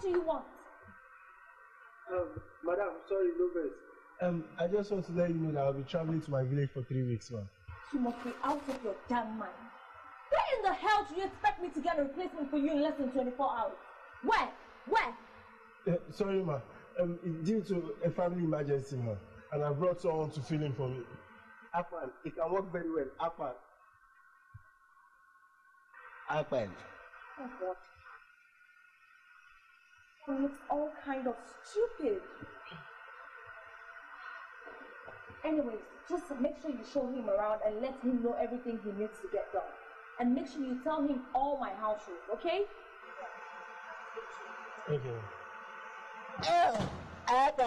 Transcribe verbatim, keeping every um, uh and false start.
do you want? Um, madam, sorry, no verse. Um, I just want to let you know that I'll be traveling to my village for three weeks, ma'am. You must be out of your damn mind. Where in the hell do you expect me to get a replacement for you in less than twenty-four hours? Where? Where? Uh, sorry, ma. Um, it's due to a family emergency, ma. And I brought someone to fill in for me. Akpan, it can work very well. Akpan. Akpan. Oh, God. He looks all kind of stupid. Anyways, just make sure you show him around and let him know everything he needs to get done. And make sure you tell him all my house rules, okay? Okay. Oh,